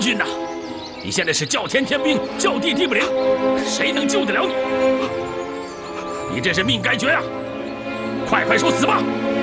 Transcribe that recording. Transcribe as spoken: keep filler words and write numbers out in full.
君呐！你现在是叫天天不应，叫地地不灵，谁能救得了你？你这是命该绝啊！快快说死吧！